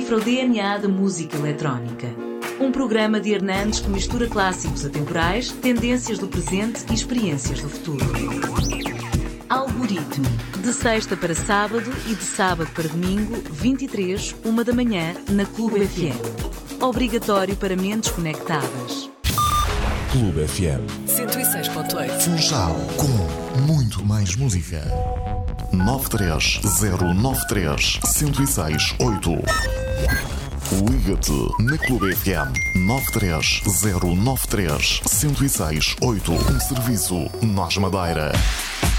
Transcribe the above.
decifra o DNA da música eletrónica. Um programa de Hernandes que mistura clássicos atemporais, tendências do presente e experiências do futuro. Algoritmo. De sexta para sábado e de sábado para domingo, 23, 1 da manhã, na Clube FM. Obrigatório para mentes conectadas. Clube FM 106.8. Funchal, com muito mais música. 93093-1068. Liga-te na Clube FM 93093-1068. Um serviço Nós Madeira.